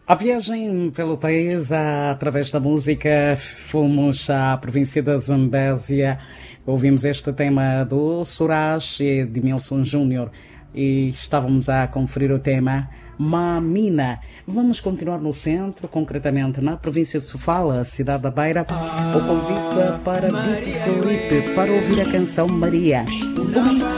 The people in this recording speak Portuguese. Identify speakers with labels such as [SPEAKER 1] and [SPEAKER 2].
[SPEAKER 1] A viagem pelo país, através da música, fomos à província da Zambésia. Ouvimos este tema do Suraj e de Milson Júnior e estávamos a conferir o tema Mamina. Vamos continuar no centro, concretamente na província de Sofala, cidade da Beira. O convite para Dito Felipe para ouvir a canção Maria.